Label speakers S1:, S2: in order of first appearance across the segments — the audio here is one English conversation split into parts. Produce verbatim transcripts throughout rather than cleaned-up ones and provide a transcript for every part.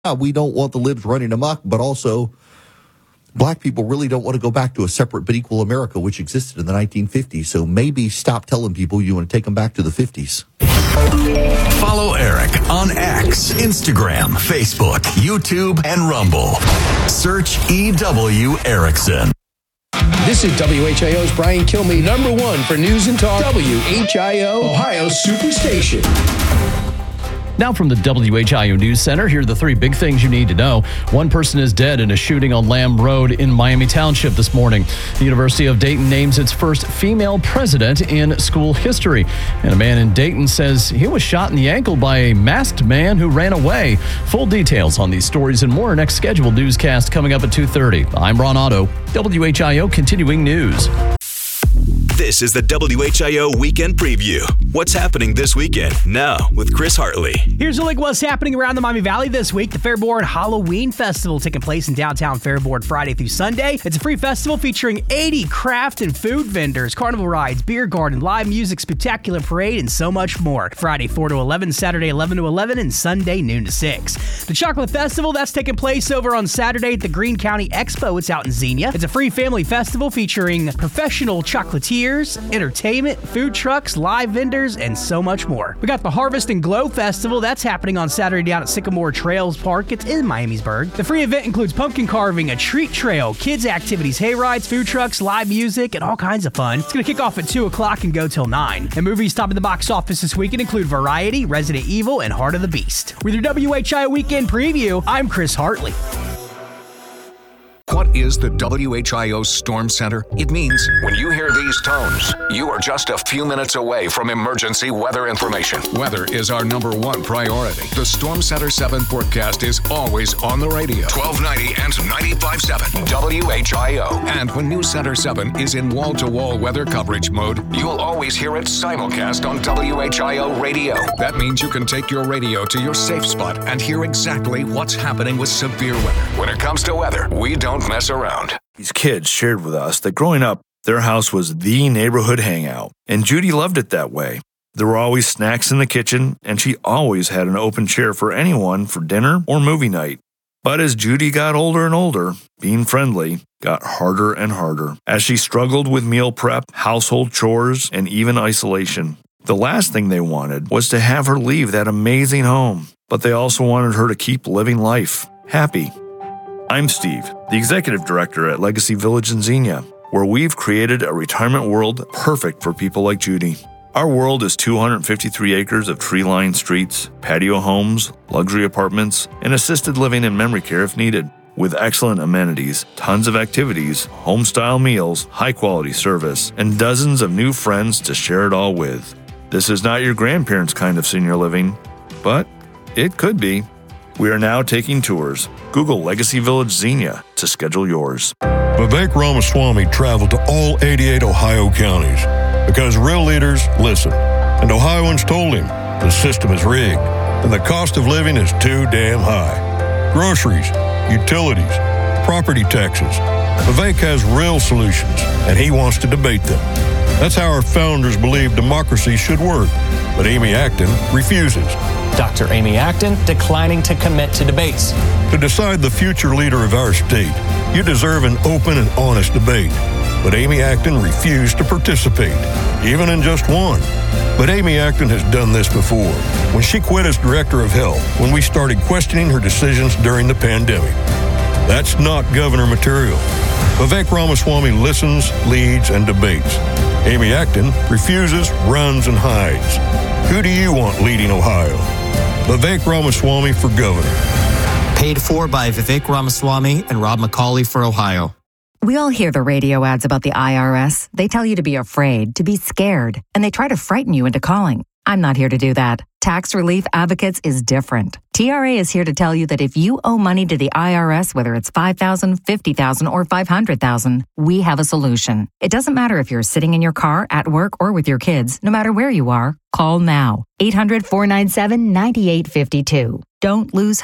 S1: yeah, we don't want the libs running amok, but also black people really don't want to go back to a separate but equal America, which existed in the nineteen fifties. So maybe stop telling people you want to take them back to the fifties.
S2: Follow Eric on X, Instagram, Facebook, YouTube, and Rumble. Search E W Erickson.
S3: This is W H I O's Brian Kilmeade, number one for news and talk. W H I O, Ohio Superstation.
S4: Now from the W H I O News Center, here are the three big things you need to know. One person is dead in a shooting on Lamb Road in Miami Township this morning. The University of Dayton names its first female president in school history. And a man in Dayton says he was shot in the ankle by a masked man who ran away. Full details on these stories and more. Next scheduled newscast coming up at two thirty. I'm Ron Otto, W H I O Continuing News.
S2: This is the W H I O Weekend Preview. What's happening this weekend? Now with Chris Hartley.
S5: Here's a look at what's happening around the Miami Valley this week. The Fairborn Halloween Festival taking place in downtown Fairborn Friday through Sunday. It's a free festival featuring eighty craft and food vendors, carnival rides, beer garden, live music, spectacular parade, and so much more. Friday four to eleven, Saturday eleven to eleven, and Sunday noon to six. The Chocolate Festival, that's taking place over on Saturday at the Greene County Expo. It's out in Xenia. It's a free family festival featuring professional chocolatiers, entertainment, food trucks, live vendors, and so much more. We got the Harvest and Glow Festival. That's happening on Saturday down at Sycamore Trails Park. It's in Miamisburg. The free event includes pumpkin carving, a treat trail, kids activities, hay rides, food trucks, live music, and all kinds of fun. It's going to kick off at two o'clock and go till nine. And movies topping the box office this weekend include Variety, Resident Evil, and Heart of the Beast. With your W H I O Weekend Preview, I'm Chris Hartley.
S6: What is the W H I O Storm Center? It means when you hear these tones, you are just a few minutes away from emergency weather information. Weather is our number one priority. The Storm Center seven forecast is always on the radio. twelve ninety and ninety-five point seven W H I O. And when News Center seven is in wall-to-wall weather coverage mode, you'll always hear it simulcast on W H I O radio. That means you can take your radio to your safe spot and hear exactly what's happening with severe weather. When it comes to weather, we don't mess around.
S7: These kids shared with us that growing up, their house was the neighborhood hangout, and Judy loved it that way. There were always snacks in the kitchen, and she always had an open chair for anyone for dinner or movie night. But as Judy got older and older, being friendly got harder and harder as she struggled with meal prep, household chores, and even isolation. The last thing they wanted was to have her leave that amazing home, but they also wanted her to keep living life, happy. I'm Steve, the Executive Director at Legacy Village in Xenia, where we've created a retirement world perfect for people like Judy. Our world is two hundred fifty-three acres of tree-lined streets, patio homes, luxury apartments, and assisted living and memory care if needed. With excellent amenities, tons of activities, home-style meals, high-quality service, and dozens of new friends to share it all with. This is not your grandparents' kind of senior living, but it could be. We are now taking tours. Google Legacy Village Xenia to schedule yours.
S8: Vivek Ramaswamy traveled to all eighty-eight Ohio counties because real leaders listen. And Ohioans told him the system is rigged and the cost of living is too damn high. Groceries, utilities, property taxes. Vivek has real solutions and he wants to debate them. That's how our founders believed democracy should work. But Amy Acton refuses.
S9: Doctor Amy Acton declining to commit to debates.
S8: To decide the future leader of our state, you deserve an open and honest debate. But Amy Acton refused to participate, even in just one. But Amy Acton has done this before, when she quit as director of health, when we started questioning her decisions during the pandemic. That's not governor material. Vivek Ramaswamy listens, leads, and debates. Amy Acton refuses, runs, and hides. Who do you want leading Ohio? Vivek Ramaswamy for governor.
S9: Paid for by Vivek Ramaswamy and Rob McCauley for Ohio.
S10: We all hear the radio ads about the I R S. They tell you to be afraid, to be scared, and they try to frighten you into calling. I'm not here to do that. Tax Relief Advocates is different. T R A is here to tell you that if you owe money to the I R S, whether it's five thousand dollars, fifty thousand dollars, or five hundred thousand dollars, we have a solution. It doesn't matter if you're sitting in your car, at work, or with your kids. No matter where you are, call now. eight hundred, four nine seven, nine eight five two. Don't lose hope.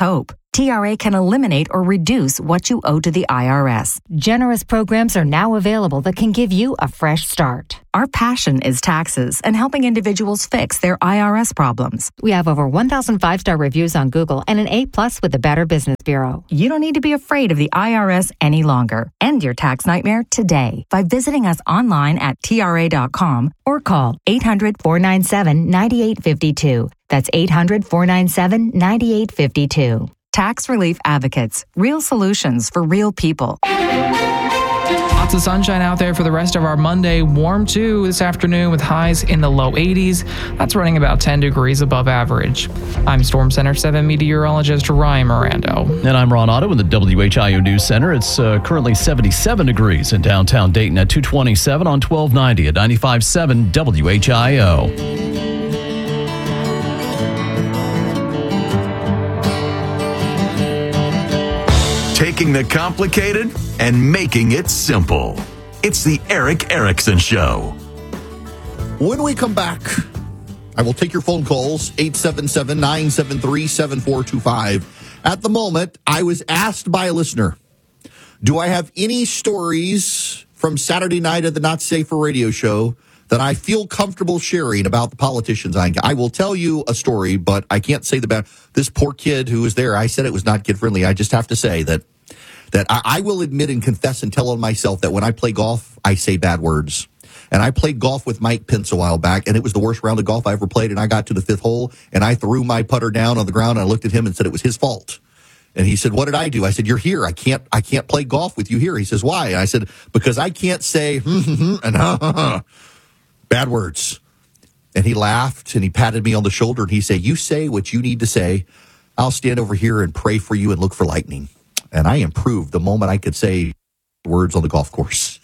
S10: T R A can eliminate or reduce what you owe to the I R S. Generous programs are now available that can give you a fresh start. Our passion is taxes and helping individuals fix their I R S problems. We have over one thousand five-star reviews on Google and an A plus with the Better Business Bureau. You don't need to be afraid of the I R S any longer. End your tax nightmare today by visiting us online at T R A dot com or call eight hundred, four nine seven, nine eight five two. That's eight hundred, four nine seven, nine eight five two. Tax Relief Advocates. Real solutions for real people.
S11: Lots of sunshine out there for the rest of our Monday. Warm too this afternoon with highs in the low eighties. That's running about ten degrees above average. I'm Storm Center seven meteorologist Ryan Mirando.
S4: And I'm Ron Otto in the W H I O News Center. It's uh, currently seventy-seven degrees in downtown Dayton at two twenty-seven on twelve ninety at ninety-five point seven W H I O.
S2: Taking the complicated and making it simple. It's the Erick Erickson Show.
S1: When we come back, I will take your phone calls, eight seven seven, nine seven three, seven four two five. At the moment, I was asked by a listener, do I have any stories from Saturday night at the Not Safe for Radio show that I feel comfortable sharing about the politicians? I, I will tell you a story, but I can't say the bad. This poor kid who was there, I said it was not kid friendly. I just have to say that that I, I will admit and confess and tell on myself that when I play golf, I say bad words. And I played golf with Mike Pence a while back, and it was the worst round of golf I ever played. And I got to the fifth hole, and I threw my putter down on the ground, and I looked at him and said it was his fault. And he said, what did I do? I said, you're here. I can't, I can't play golf with you here. He says, why? And I said, because I can't say hmm, hmm, hmm, and ha, ha, ha. Bad words. And he laughed, and he patted me on the shoulder, and he said, you say what you need to say. I'll stand over here and pray for you and look for lightning. And I improved the moment I could say words on the golf course.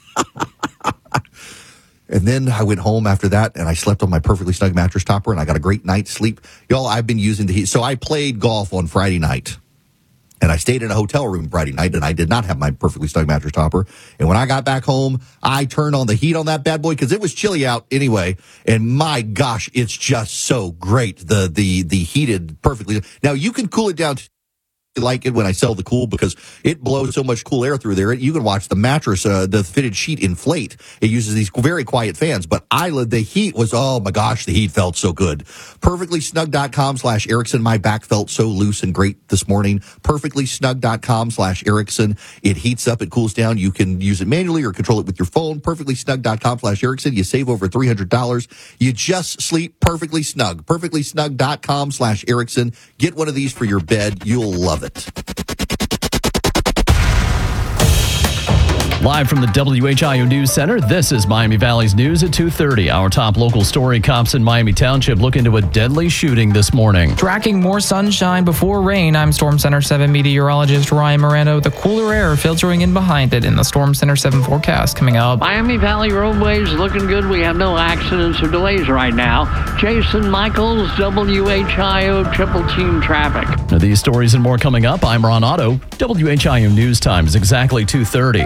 S1: And then I went home after that, and I slept on my perfectly snug mattress topper, and I got a great night's sleep. Y'all, I've been using the heat. So I played golf on Friday night. And I stayed in a hotel room Friday night, and I did not have my perfectly snug mattress topper. And when I got back home, I turned on the heat on that bad boy because it was chilly out anyway. And my gosh, it's just so great. The the the heated perfectly. Now you can cool it down to like it when I sell the cool because it blows so much cool air through there. You can watch the mattress, uh, the fitted sheet inflate. It uses these very quiet fans, but I, the heat was, oh my gosh, the heat felt so good. Perfectlysnug.com slash Erickson. My back felt so loose and great this morning. Perfectlysnug.com slash Erickson. It heats up, it cools down. You can use it manually or control it with your phone. Perfectlysnug.com slash Erickson. You save over three hundred dollars. You just sleep perfectly snug. Perfectlysnug.com slash Erickson. Get one of these for your bed. You'll love it.
S4: Live from the W H I O News Center, this is Miami Valley's News at two thirty. Our top local story, cops in Miami Township look into a deadly shooting this morning.
S11: Tracking more sunshine before rain, I'm Storm Center seven meteorologist Ryan Mirando. The cooler air filtering in behind it in the Storm Center seven forecast coming up.
S12: Miami Valley roadways looking good. We have no accidents or delays right now. Jason Michaels, W H I O Triple Team Traffic.
S4: Now, these stories and more coming up. I'm Ron Otto. W H I O News Time is exactly two thirty.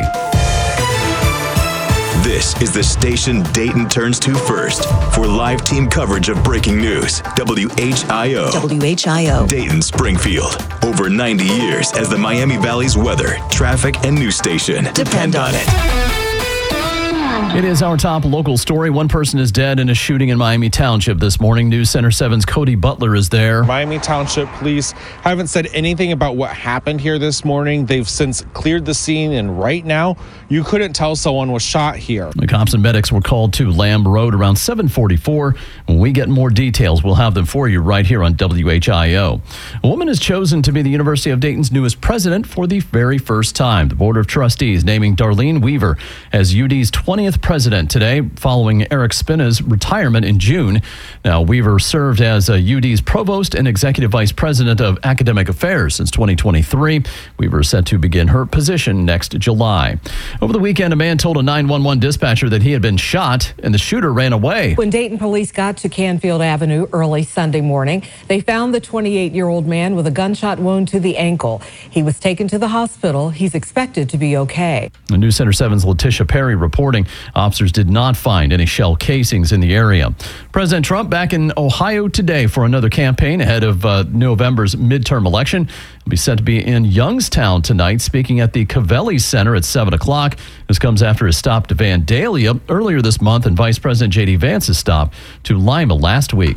S2: This is the station Dayton turns to first for live team coverage of breaking news. W H I O.
S13: W H I O.
S2: Dayton Springfield. Over ninety years as the Miami Valley's weather, traffic, and news station. Depend on it.
S4: It is our top local story. One person is dead in a shooting in Miami Township this morning. News Center seven's Cody Butler is there.
S14: Miami Township police haven't said anything about what happened here this morning. They've since cleared the scene, and right now, you couldn't tell someone was shot here.
S4: The cops and medics were called to Lamb Road around seven forty-four. When we get more details, we'll have them for you right here on W H I O. A woman is chosen to be the University of Dayton's newest president for the very first time. The Board of Trustees naming Darlene Weaver as U D's twentieth president today, following Eric Spina's retirement in June. Now, Weaver served as a U D's provost and executive vice president of academic affairs since twenty twenty-three. Weaver is set to begin her position next July. Over the weekend, a man told a nine one one dispatcher that he had been shot and the shooter ran away.
S15: When Dayton police got to Canfield Avenue early Sunday morning, they found the twenty-eight-year-old man with a gunshot wound to the ankle. He was taken to the hospital. He's expected to be okay.
S4: The News Center seven's Letitia Perry reporting. Officers did not find any shell casings in the area. President Trump back in Ohio today for another campaign ahead of uh, November's midterm election. He'll be set to be in Youngstown tonight, speaking at the Covelli Center at seven o'clock. This comes after his stop to Vandalia earlier this month and Vice President J D Vance's stop to Lima last week.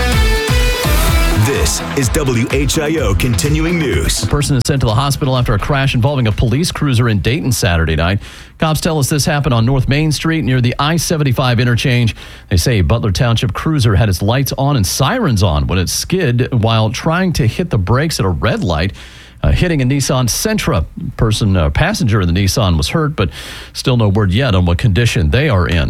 S2: This is W H I O Continuing News.
S4: A person is sent to the hospital after a crash involving a police cruiser in Dayton Saturday night. Cops tell us this happened on North Main Street near the I seventy-five interchange. They say a Butler Township cruiser had its lights on and sirens on when it skid while trying to hit the brakes at a red light. Uh, hitting a Nissan Sentra. Person, uh, passenger in the Nissan was hurt, but still no word yet on what condition they are in.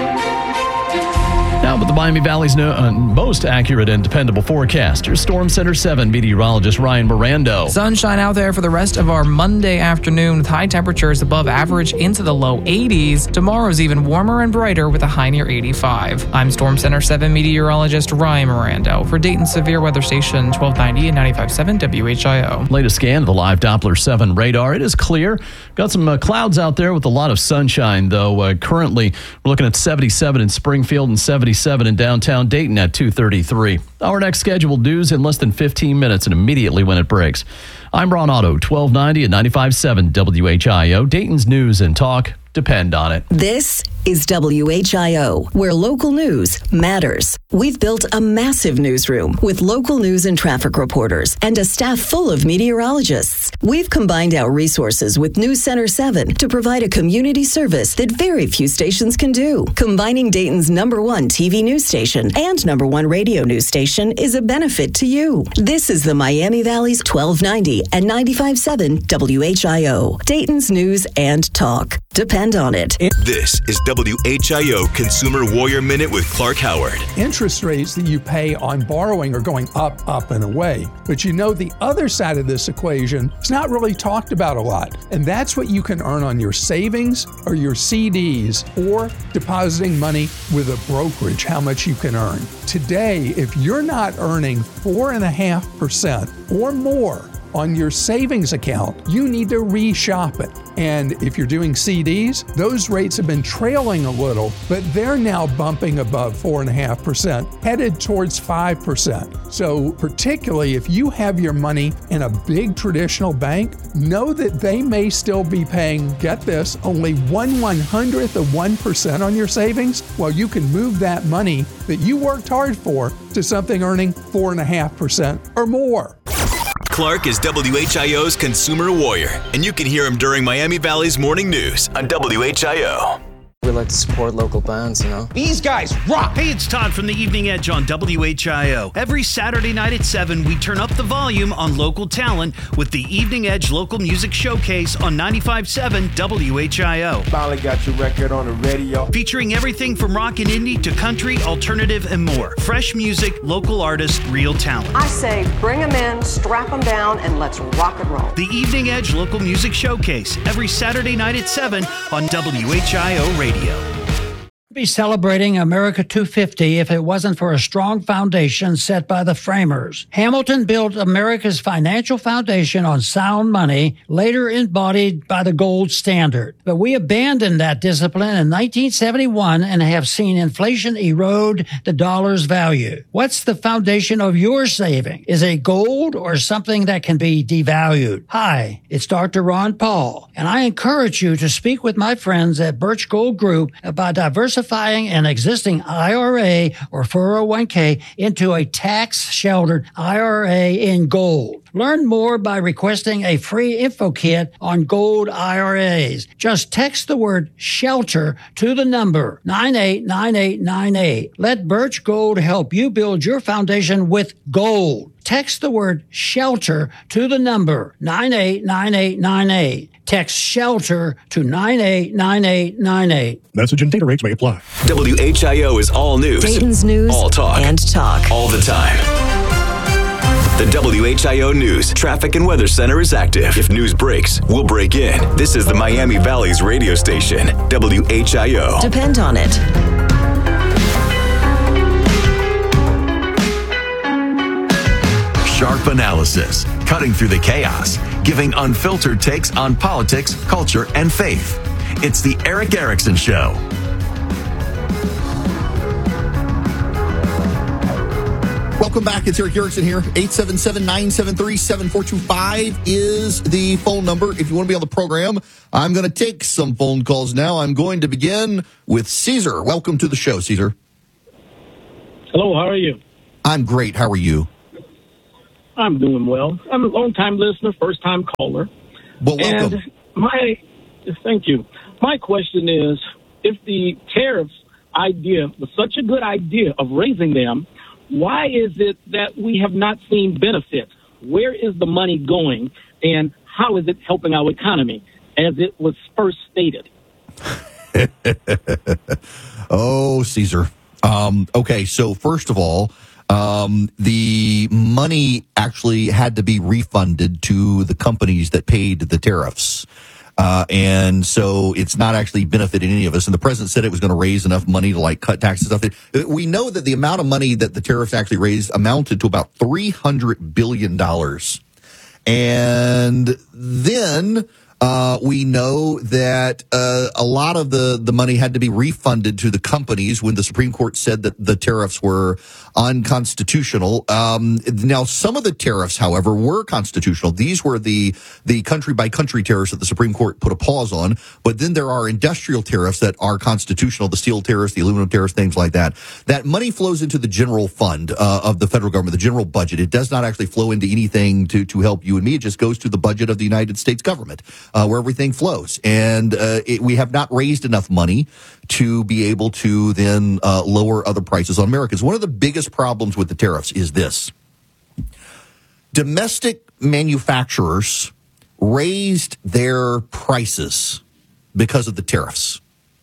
S4: Now, with the Miami Valley's no, uh, most accurate and dependable forecast, here's Storm Center seven meteorologist Ryan Mirando.
S11: Sunshine out there for the rest of our Monday afternoon with high temperatures above average into the low eighties. Tomorrow's even warmer and brighter with a high near eighty-five. I'm Storm Center seven meteorologist Ryan Mirando for Dayton Severe Weather Station twelve ninety and ninety-five point seven W H I O.
S4: Latest scan of the live Doppler seven radar. It is clear. Got some uh, clouds out there with a lot of sunshine, though. Uh, currently, we're looking at seventy-seven in Springfield and seventy-seven in downtown Dayton at two thirty-three. Our next scheduled news in less than fifteen minutes and immediately when it breaks. I'm Ron Otto, twelve ninety and ninety-five point seven W H I O. Dayton's news and talk depend on it.
S13: This is W H I O, where local news matters. We've built a massive newsroom with local news and traffic reporters and a staff full of meteorologists. We've combined our resources with News Center seven to provide a community service that very few stations can do. Combining Dayton's number one T V news station and number one radio news station is a benefit to you. This is the Miami Valley's twelve ninety and ninety-five point seven W H I O. Dayton's news and talk. Depend on it.
S2: This is W H I O Consumer Warrior Minute with Clark Howard.
S16: Interest rates that you pay on borrowing are going up, up, and away. But you know, the other side of this equation is not really talked about a lot. And that's what you can earn on your savings or your C Ds or depositing money with a brokerage, how much you can earn. Today, if you're not earning four point five percent or more on your savings account, you need to reshop it. And if you're doing C Ds, those rates have been trailing a little, but they're now bumping above four point five percent, headed towards five percent. So particularly if you have your money in a big traditional bank, know that they may still be paying, get this, only one one hundredth of one percent on your savings, while you can move that money that you worked hard for to something earning four point five percent or more.
S2: Clark is W H I O's Consumer Warrior, and you can hear him during Miami Valley's Morning News on W H I O.
S17: We like to support local bands, you know?
S18: These guys rock! Hey, it's Todd from the Evening Edge on W H I O. Every Saturday night at seven, we turn up the volume on local talent with the Evening Edge Local Music Showcase on ninety-five point seven W H I O.
S19: Finally got your record on the radio.
S18: Featuring everything from rock and indie to country, alternative, and more. Fresh music, local artists, real talent.
S20: I say bring them in, strap them down, and let's rock and roll.
S18: The Evening Edge Local Music Showcase, every Saturday night at seven on W H I O Radio.
S21: Be celebrating America two fifty if it wasn't for a strong foundation set by the framers. Hamilton built America's financial foundation on sound money, later embodied by the gold standard. But we abandoned that discipline in nineteen seventy-one and have seen inflation erode the dollar's value. What's the foundation of your saving? Is it gold or something that can be devalued? Hi, it's Doctor Ron Paul, and I encourage you to speak with my friends at Birch Gold Group about diversifying an existing I R A or four oh one k into a tax-sheltered I R A in gold. Learn more by requesting a free info kit on gold I R As. Just text the word SHELTER to the number nine eight nine eight nine eight. Let Birch Gold help you build your foundation with gold. Text the word SHELTER to the number nine eight nine eight nine eight. Text SHELTER to nine eight nine eight nine eight.
S22: Message and data rates may apply.
S2: W H I O is all news.
S13: Dayton's news
S2: all talk.
S13: and talk.
S2: All the time. The W H I O News Traffic and Weather Center is active. If news breaks, we'll break in. This is the Miami Valley's radio station, W H I O.
S13: Depend on it.
S23: Sharp analysis, cutting through the chaos, giving unfiltered takes on politics, culture, and faith.
S2: It's the Erick Erickson Show.
S1: Welcome back. It's Erick Erickson here. eight seven seven, nine seven three, seven four two five is the phone number. If you want to be on the program, I'm going to take some phone calls now. I'm going to begin with Caesar. Welcome to the show, Caesar.
S3: Hello, how are you?
S1: I'm great. How are you?
S3: I'm doing well. I'm a long-time listener, first-time caller.
S1: Well, welcome.
S3: And my, thank you. My question is, if the tariffs idea was such a good idea of raising them, why is it that we have not seen benefits? Where is the money going, and how is it helping our economy, as it was first stated?
S1: Oh, Caesar. Um, okay, so first of all, um, the money actually had to be refunded to the companies that paid the tariffs. Uh, and so it's not actually benefiting any of us. And the president said it was going to raise enough money to like cut taxes and stuff. We know that the amount of money that the tariffs actually raised amounted to about three hundred billion dollars. And then uh, we know that uh, a lot of the, the money had to be refunded to the companies when the Supreme Court said that the tariffs were unconstitutional. Um, now, some of the tariffs, however, were constitutional. These were the the country-by-country tariffs that the Supreme Court put a pause on. But then there are industrial tariffs that are constitutional, the steel tariffs, the aluminum tariffs, things like that. That money flows into the general fund uh, of the federal government, the general budget. It does not actually flow into anything to, to help you and me. It just goes to the budget of the United States government, uh, where everything flows. And uh, it, we have not raised enough money to be able to then uh, lower other prices on Americans. One of the biggest problems with the tariffs is this. Domestic manufacturers raised their prices because of the tariffs.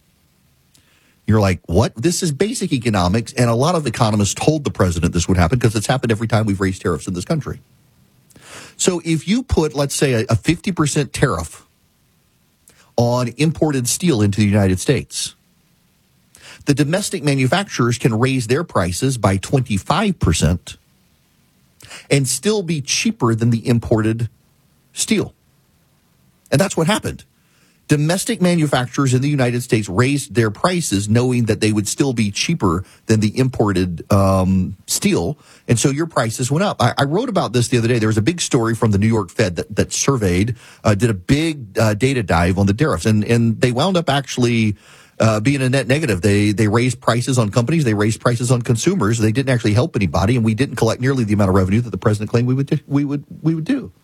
S1: You're like, what? This is basic economics, and a lot of economists told the president this would happen because it's happened every time we've raised tariffs in this country. So if you put, let's say, a, a fifty percent tariff on imported steel into the United States, the domestic manufacturers can raise their prices by twenty-five percent and still be cheaper than the imported steel. And that's what happened. Domestic manufacturers in the United States raised their prices knowing that they would still be cheaper than the imported um, steel. And so your prices went up. I, I wrote about this the other day. There was a big story from the New York Fed that, that surveyed, uh, did a big uh, data dive on the tariffs. And, and they wound up actually uh, being a net negative. They, they raised prices on companies. They raised prices on consumers. They didn't actually help anybody. And we didn't collect nearly the amount of revenue that the president claimed we would do, we would we would do.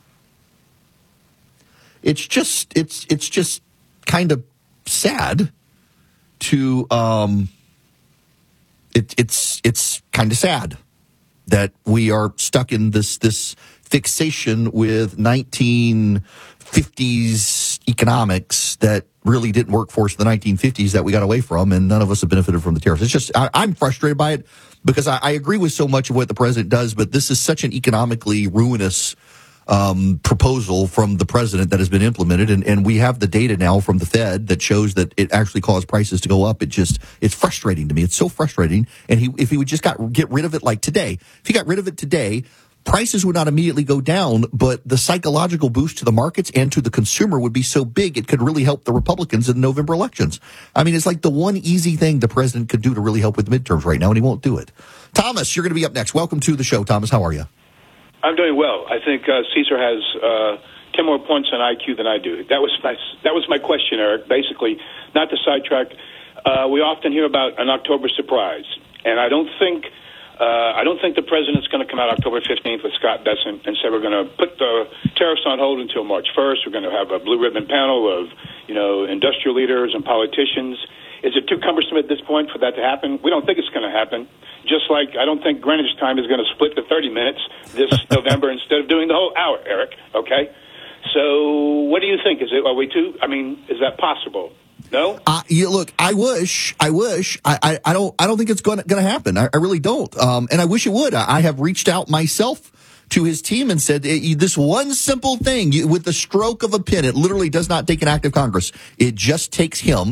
S1: It's just it's it's just kind of sad to um it, it's it's kind of sad that we are stuck in this this fixation with nineteen fifties economics that really didn't work for us in the nineteen fifties that we got away from, and none of us have benefited from the tariffs. It's just I, I'm frustrated by it because I, I agree with so much of what the president does, but this is such an economically ruinous Um, proposal from the president that has been implemented, and, and we have the data now from the Fed that shows that it actually caused prices to go up. It just, it's frustrating to me. It's so frustrating. And he, if he would just got get rid of it like today, if he got rid of it today, prices would not immediately go down, but the psychological boost to the markets and to the consumer would be so big it could really help the Republicans in the November elections. I mean, it's like the one easy thing the president could do to really help with midterms right now, and he won't do it. Thomas, you're going to be up next. Welcome to the show, Thomas. How are you?
S22: I'm doing well. I think uh, Caesar has uh, ten more points on I Q than I do. That was my that was my question, Eric. Basically, not to sidetrack. Uh, we often hear about an October surprise, and I don't think uh, I don't think the president's going to come out October fifteenth with Scott Bessent and say we're going to put the tariffs on hold until March first. We're going to have a blue ribbon panel of you know industrial leaders and politicians. Is it too cumbersome at this point for that to happen? We don't think it's going to happen. Just like I don't think Greenwich time is going to split to thirty minutes this November instead of doing the whole hour, Eric. Okay? So what do you think? Is it, are we too, I mean, is that possible? No?
S1: Uh, you, look, I wish, I wish, I, I, I don't, I don't think it's going to happen. I, I really don't. Um, and I wish it would. I, I have reached out myself to his team and said, this one simple thing, you, with the stroke of a pen, it literally does not take an act of Congress. It just takes him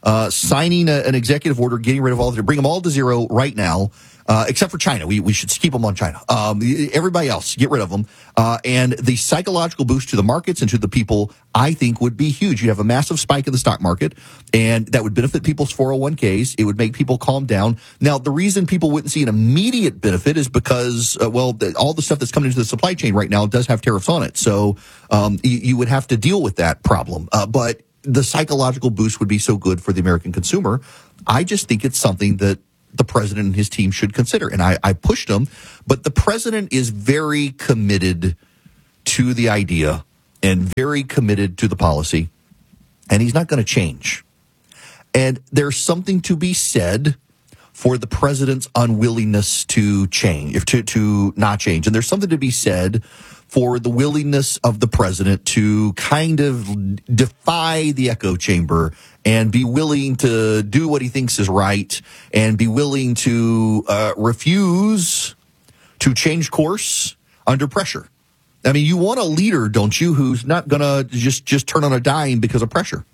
S1: uh, signing a, an executive order, getting rid of all of it, bring them all to zero right now. Uh, except for China. We we should keep them on China. Um, everybody else, get rid of them. Uh, and the psychological boost to the markets and to the people, I think, would be huge. You have a massive spike in the stock market, and that would benefit people's four oh one k's. It would make people calm down. Now, the reason people wouldn't see an immediate benefit is because, uh, well, the, all the stuff that's coming into the supply chain right now does have tariffs on it. So um, you, you would have to deal with that problem. Uh, but the psychological boost would be so good for the American consumer. I just think it's something that the president and his team should consider. And I, I pushed him, but the president is very committed to the idea and very committed to the policy, and he's not going to change. And there's something to be said for the president's unwillingness to change, if to, to not change. And there's something to be said for the willingness of the president to kind of defy the echo chamber and be willing to do what he thinks is right and be willing to uh, refuse to change course under pressure. I mean, you want a leader, don't you, who's not going to just, just turn on a dime because of pressure.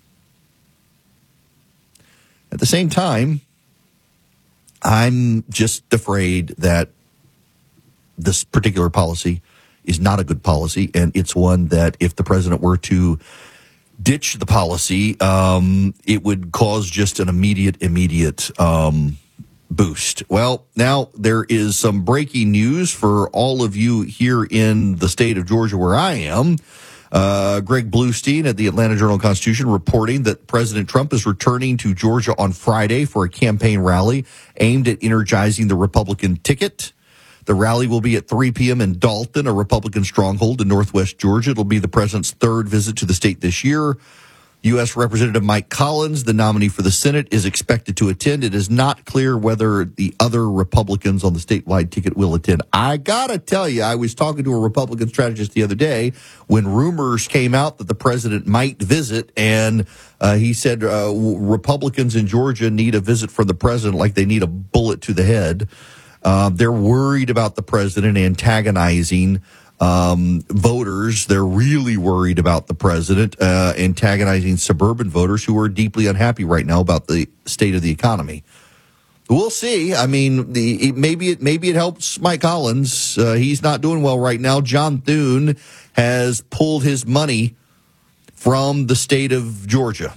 S1: At the same time, I'm just afraid that this particular policy is not a good policy, and it's one that if the president were to ditch the policy, um, it would cause just an immediate, immediate um, boost. Well, now there is some breaking news for all of you here in the state of Georgia where I am. Uh, Greg Bluestein at the Atlanta Journal-Constitution reporting that President Trump is returning to Georgia on Friday for a campaign rally aimed at energizing the Republican ticket. The rally will be at three p.m. in Dalton, a Republican stronghold in northwest Georgia. It'll be the president's third visit to the state this year. U S. Representative Mike Collins, the nominee for the Senate, is expected to attend. It is not clear whether the other Republicans on the statewide ticket will attend. I gotta tell you, I was talking to a Republican strategist the other day when rumors came out that the president might visit, and uh, he said uh, Republicans in Georgia need a visit from the president like they need a bullet to the head. Uh, they're worried about the president antagonizing um, voters. They're really worried about the president uh, antagonizing suburban voters who are deeply unhappy right now about the state of the economy. We'll see. I mean, the, it, maybe it maybe it helps Mike Collins. Uh, he's not doing well right now. John Thune has pulled his money from the state of Georgia.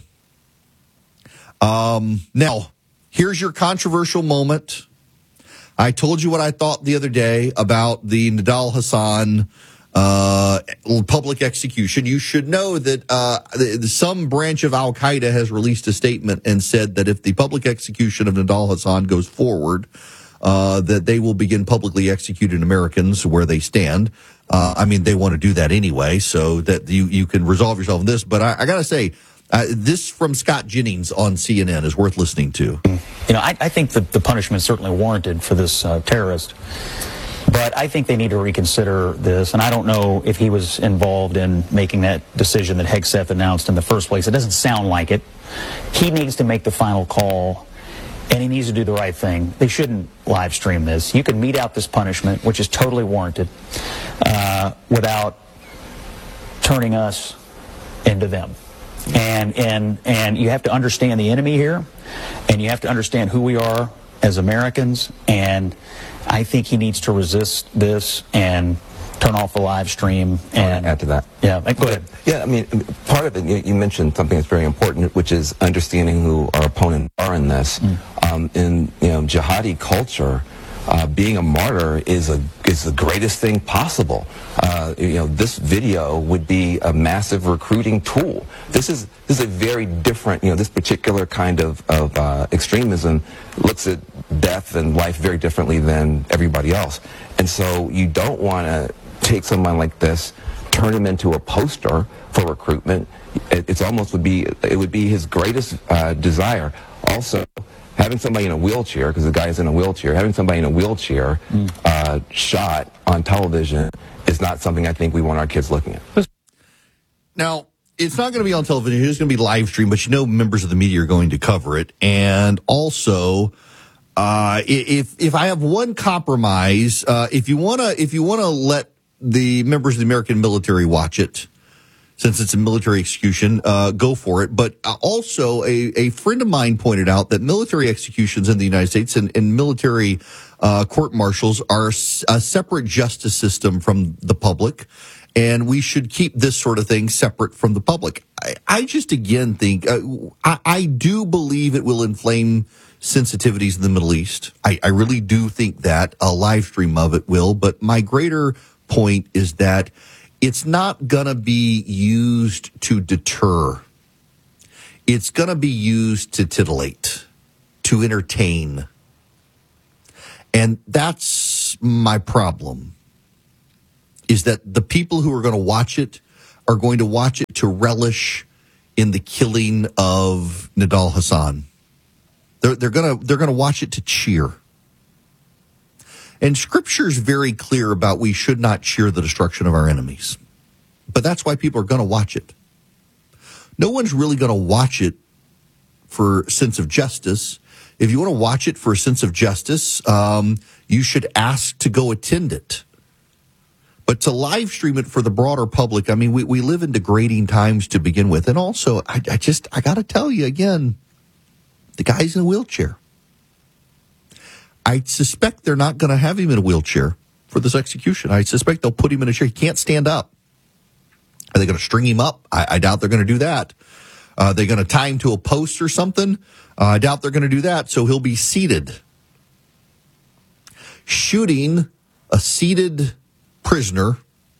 S1: Um, now, here's your controversial moment. I told you what I thought the other day about the Nidal Hasan uh, public execution. You should know that uh, some branch of Al-Qaeda has released a statement and said that if the public execution of Nidal Hasan goes forward, uh, that they will begin publicly executing Americans where they stand. Uh, I mean, they want to do that anyway, so that you, you can resolve yourself in this. But I, I got to say, Uh, this from Scott Jennings on C N N is worth listening to.
S5: You know, I, I think that the punishment is certainly warranted for this uh, terrorist, but I think they need to reconsider this, and I don't know if he was involved in making that decision that Hegseth announced in the first place. It doesn't sound like it. He needs to make the final call, and he needs to do the right thing. They shouldn't live stream this. You can mete out this punishment, which is totally warranted, uh, without turning us into them. And and and you have to understand the enemy here, and you have to understand who we are as Americans. And I think he needs to resist this and turn off the live stream. And
S6: add to that.
S5: Yeah, go ahead.
S6: Yeah, I mean, part of it, you, you mentioned something that's very important, which is understanding who our opponents are in this. Mm. Um, in you know jihadi culture, Uh, being a martyr is a is the greatest thing possible. Uh, you know, this video would be a massive recruiting tool. This is this is a very different. You know, this particular kind of of uh, extremism looks at death and life very differently than everybody else. And so you don't want to take someone like this, turn him into a poster for recruitment. It, it's almost would be it would be his greatest uh, desire. Also, having somebody in a wheelchair, because the guy is in a wheelchair, having somebody in a wheelchair mm. uh, shot on television is not something I think we want our kids looking at.
S1: Now, it's not going to be on television. It's going to be live streamed, but you know members of the media are going to cover it. And also, uh, if if I have one compromise, uh, if you want to if you want to let the members of the American military watch it, since it's a military execution, uh, go for it. But also, a, a friend of mine pointed out that military executions in the United States and, and military uh, court martials are a separate justice system from the public, and we should keep this sort of thing separate from the public. I, I just, again, think, uh, I, I do believe it will inflame sensitivities in the Middle East. I, I really do think that. A live stream of it will. But my greater point is that it's not going to be used to deter. It's going to be used to titillate, to entertain. And that's my problem, is that the people who are going to watch it are going to watch it to relish in the killing of Nidal Hasan. They're, they're going to they're going to watch it to cheer. And Scripture is very clear about we should not cheer the destruction of our enemies. But that's why people are going to watch it. No one's really going to watch it for a sense of justice. If you want to watch it for a sense of justice, um, you should ask to go attend it. But to live stream it for the broader public, I mean, we, we live in degrading times to begin with. And also, I, I just, I got to tell you again, the guy's in a wheelchair. I suspect they're not going to have him in a wheelchair for this execution. I suspect they'll put him in a chair. He can't stand up. Are they going to string him up? I, I doubt they're going to do that. Uh, are they going to tie him to a post or something? Uh, I doubt they're going to do that. So he'll be seated. Shooting a seated prisoner.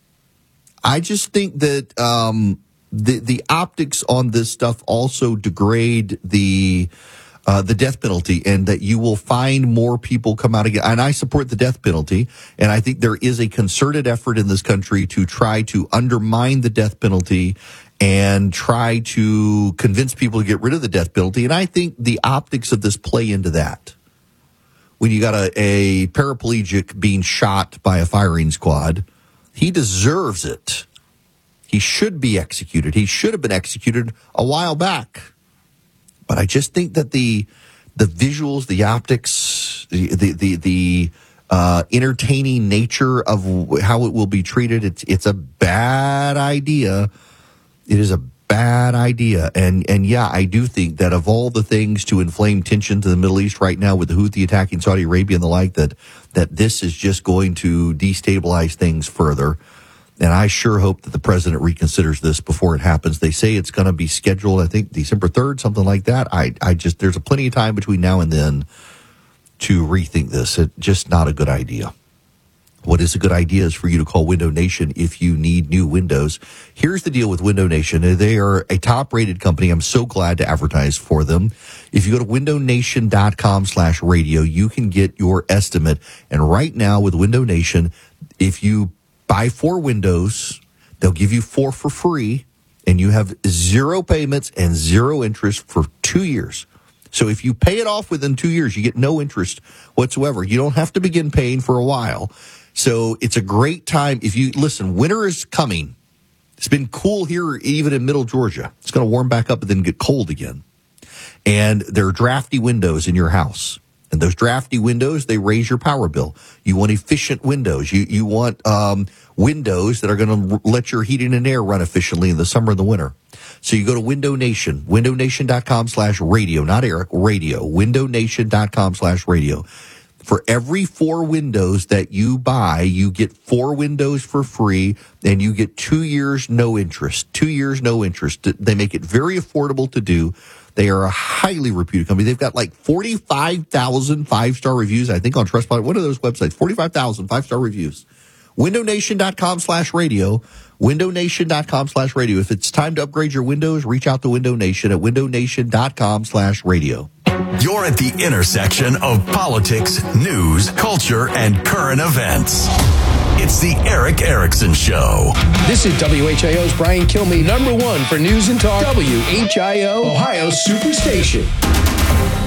S1: I just think that um, the the optics on this stuff also degrade the uh, the death penalty, and that you will find more people come out again. And I support the death penalty, and I think there is a concerted effort in this country to try to undermine the death penalty and try to convince people to get rid of the death penalty. And I think the optics of this play into that. When you got a, a paraplegic being shot by a firing squad, he deserves it. He should be executed. He should have been executed a while back. But I just think that the the visuals, the optics, the the the, the uh, entertaining nature of how it will be treated, it's it's a bad idea. It is a bad idea. And and yeah, I do think that of all the things to inflame tensions in the Middle East right now with the Houthi attacking Saudi Arabia and the like, that that this is just going to destabilize things further. And I sure hope that the president reconsiders this before it happens. They say it's going to be scheduled, I think, December third, something like that. I, I just, there's a plenty of time between now and then to rethink this. It's just not a good idea. What is a good idea is for you to call Window Nation if you need new windows. Here's the deal with Window Nation. They are a top-rated company. I'm so glad to advertise for them. If you go to window nation dot com slash radio, you can get your estimate. And right now with Window Nation, if you buy four windows, they'll give you four for free, and you have zero payments and zero interest for two years. So if you pay it off within two years, you get no interest whatsoever. You don't have to begin paying for a while. So it's a great time. If you listen, winter is coming. It's been cool here, even in middle Georgia. It's going to warm back up and then get cold again. And there are drafty windows in your house. And those drafty windows, they raise your power bill. You want efficient windows. You you want um, windows that are going to let your heating and air run efficiently in the summer and the winter. So you go to Window Nation, window nation dot com slash radio, not Eric, radio, window nation dot com slash radio. For every four windows that you buy, you get four windows for free, and you get two years no interest. Two years no interest. They make it very affordable to do. They are a highly reputed company. They've got like forty-five thousand five-star reviews, I think, on Trustpilot. One of those websites, forty-five thousand five-star reviews. window nation dot com slash radio. window nation dot com slash radio. If it's time to upgrade your windows, reach out to Window Nation at window nation dot com slash radio.
S2: You're at the intersection of politics, news, culture, and current events. It's the Erick Erickson Show.
S7: This is W H I O's Brian Kilmeade, number one for news and talk. W H I O, Ohio's Superstation.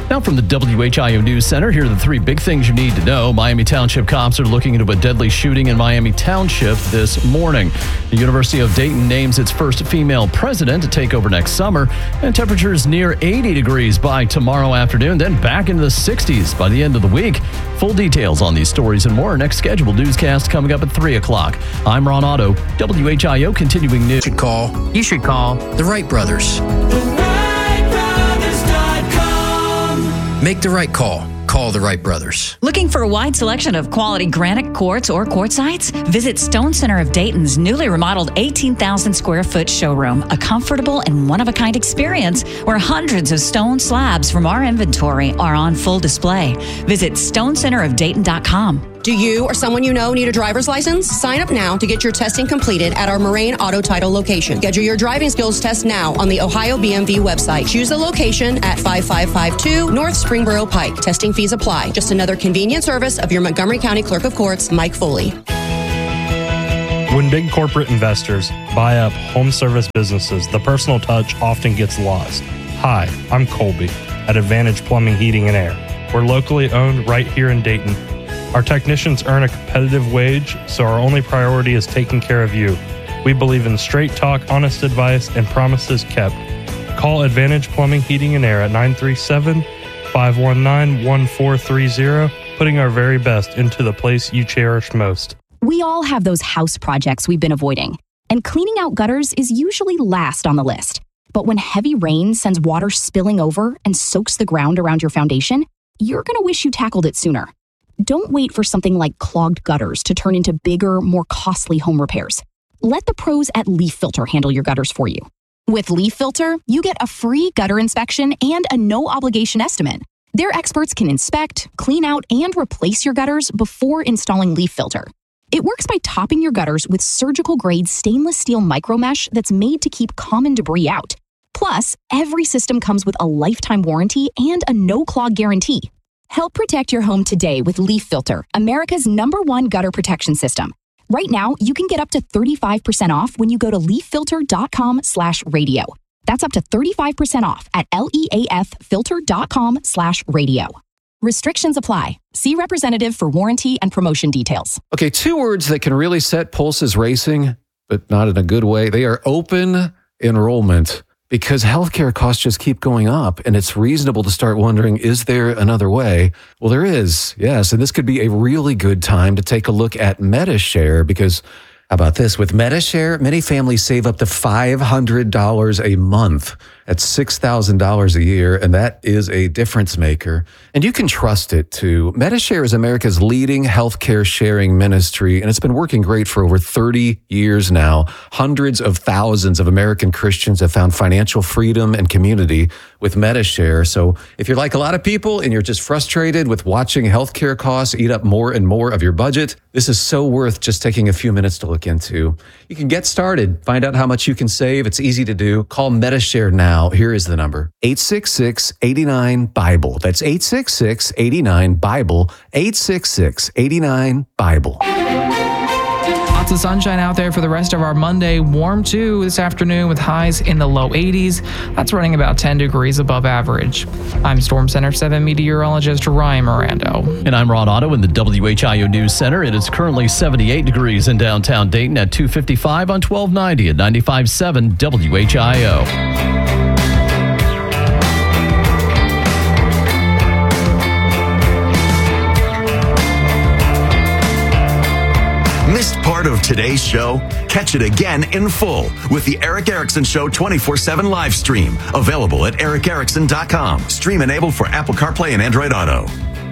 S4: Now from the W H I O News Center, here are the three big things you need to know. Miami Township cops are looking into a deadly shooting in Miami Township this morning. The University of Dayton names its first female president to take over next summer, and temperatures near eighty degrees by tomorrow afternoon, then back into the sixties by the end of the week. Full details on these stories and more. Next scheduled newscast coming up at three o'clock. I'm Ron Otto, W H I O Continuing News.
S8: You should call.
S11: You should call
S8: The Wright Brothers. Make the right call. Call the Wright Brothers.
S9: Looking for a wide selection of quality granite quartz or quartzites? Visit Stone Center of Dayton's newly remodeled eighteen thousand square foot showroom, a comfortable and one-of-a-kind experience where hundreds of stone slabs from our inventory are on full display. Visit stone center of dayton dot com.
S20: Do you or someone you know need a driver's license? Sign up now to get your testing completed at our Moraine Auto Title location. Schedule your driving skills test now on the Ohio B M V website. Choose the location at five five five two North Springboro Pike. Testing fees apply. Just another convenient service of your Montgomery County Clerk of Courts, Mike Foley.
S23: When big corporate investors buy up home service businesses, the personal touch often gets lost. Hi, I'm Colby at Advantage Plumbing, Heating, and Air. We're locally owned right here in Dayton. Our technicians earn a competitive wage, so our only priority is taking care of you. We believe in straight talk, honest advice, and promises kept. Call Advantage Plumbing, Heating, and Air at nine three seven, five one nine, one four three zero, putting our very best into the place you cherish most.
S24: We all have those house projects we've been avoiding, and cleaning out gutters is usually last on the list. But when heavy rain sends water spilling over and soaks the ground around your foundation, you're going to wish you tackled it sooner. Don't wait for something like clogged gutters to turn into bigger, more costly home repairs. Let the pros at Leaf Filter handle your gutters for you. With Leaf Filter, you get a free gutter inspection and a no-obligation estimate. Their experts can inspect, clean out, and replace your gutters before installing Leaf Filter. It works by topping your gutters with surgical-grade stainless steel micromesh that's made to keep common debris out. Plus, every system comes with a lifetime warranty and a no-clog guarantee. Help protect your home today with Leaf Filter, America's number one gutter protection system. Right now, you can get up to thirty-five percent off when you go to leaffilter.com slash radio. That's up to thirty-five percent off at leaffilter.com slash radio. Restrictions apply. See representative for warranty and promotion details.
S25: Okay, two words that can really set pulses racing, but not in a good way. They are open enrollment. Because healthcare costs just keep going up, and it's reasonable to start wondering, is there another way? Well, there is, yes. And this could be a really good time to take a look at Medi-Share, because how about this? With Medi-Share, many families save up to five hundred dollars a month. That's six thousand dollars a year, and that is a difference maker. And you can trust it, too. Medi-Share is America's leading healthcare sharing ministry, and it's been working great for over thirty years now. Hundreds of thousands of American Christians have found financial freedom and community with Medi-Share. So if you're like a lot of people and you're just frustrated with watching healthcare costs eat up more and more of your budget, this is so worth just taking a few minutes to look into. You can get started, find out how much you can save. It's easy to do. Call Medi-Share now. Here is the number, eight six six, eight nine, Bible. That's eight six six, eight nine, Bible, eight six six, eight nine, Bible.
S11: Lots of sunshine out there for the rest of our Monday. Warm too this afternoon with highs in the low eighties. That's running about ten degrees above average. I'm Storm Center seven meteorologist Ryan Mirando.
S4: And I'm Ron Otto in the W H I O News Center. It is currently seventy-eight degrees in downtown Dayton at two fifty-five on twelve ninety at ninety-five point seven W H I O.
S2: Missed part of today's show? Catch it again in full with the Eric Erickson Show twenty-four seven live stream. Available at eric erickson dot com. Stream enabled for Apple CarPlay and Android Auto.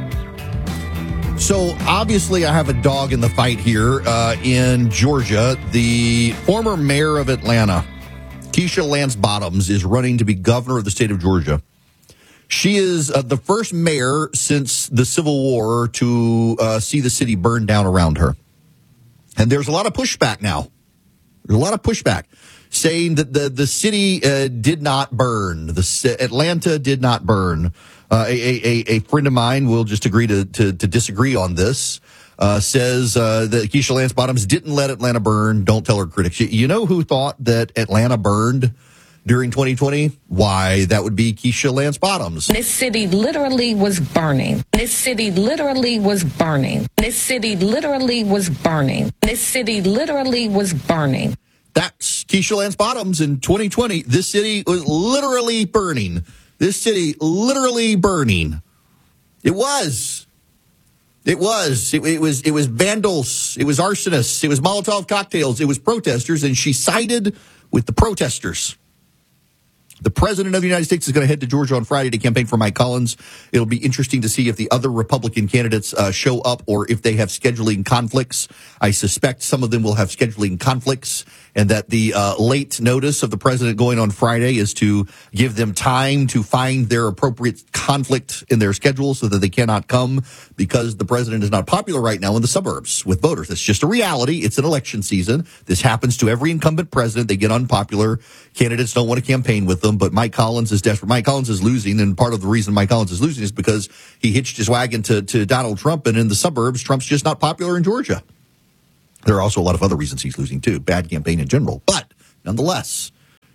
S1: So obviously I have a dog in the fight here uh, in Georgia. The former mayor of Atlanta, Keisha Lance Bottoms, is running to be governor of the state of Georgia. She is uh, the first mayor since the Civil War to uh, see the city burn down around her. And there's a lot of pushback now. There's a lot of pushback saying that the, the city uh, did not burn. The Atlanta did not burn. Uh, a, a, a friend of mine will just agree to, to, to disagree on this. Uh, says uh, that Keisha Lance Bottoms didn't let Atlanta burn. Don't tell her critics. You know who thought that Atlanta burned? during twenty twenty? Why, that would be Keisha Lance Bottoms.
S10: This city literally was burning. This city literally was burning. This city literally was burning. This city literally was burning.
S1: That's Keisha Lance Bottoms in twenty twenty. This city was literally burning. This city literally burning. It was. It was. It, it was. It was vandals. It was arsonists. It was Molotov cocktails. It was protesters, and she sided with the protesters. The president of the United States is going to head to Georgia on Friday to campaign for Mike Collins. It'll be interesting to see if the other Republican candidates uh, show up or if they have scheduling conflicts. I suspect some of them will have scheduling conflicts, and that the uh, late notice of the president going on Friday is to give them time to find their appropriate conflict in their schedule so that they cannot come because the president is not popular right now in the suburbs with voters. It's just a reality. It's an election season. This happens to every incumbent president. They get unpopular. Candidates don't want to campaign with them. But Mike Collins is desperate. Mike Collins is losing, and part of the reason Mike Collins is losing is because he hitched his wagon to, to Donald Trump, and in the suburbs, Trump's just not popular in Georgia. There are also a lot of other reasons he's losing, too. Bad campaign in general. But, nonetheless,